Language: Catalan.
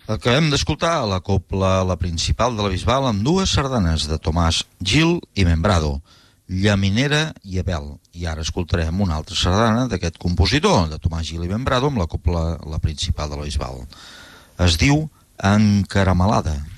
Acabem d'escoltar la copla La Principal de la Bisbal amb dues sardanes de Tomàs Gil i Membrado, Llaminera i Abel. I ara escoltarem una altra sardana d'aquest compositor, de Tomàs Gil i Membrado, amb la copla La Principal de la Bisbal. Es diu Encaramelada.